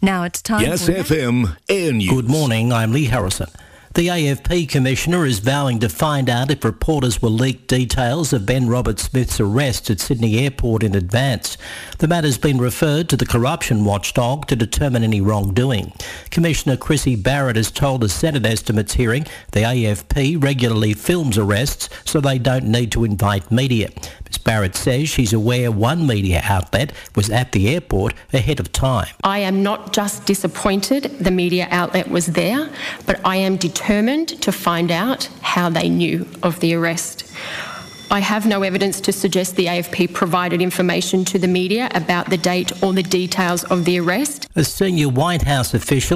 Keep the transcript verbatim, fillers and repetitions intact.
Now it's time Yes for... F M Air News. Good morning, I'm Lee Harrison. The A F P Commissioner is vowing to find out if reporters will leak details of Ben Roberts-Smith's arrest at Sydney Airport in advance. The matter's been referred to the corruption watchdog to determine any wrongdoing. Commissioner Chrissy Barrett has told a Senate estimates hearing the A F P regularly films arrests so they don't need to invite media. Miz Barrett says she's aware one media outlet was at the airport ahead of time. I am not just disappointed the media outlet was there, but I am determined to find out how they knew of the arrest. I have no evidence to suggest the A F P provided information to the media about the date or the details of the arrest. A senior White House official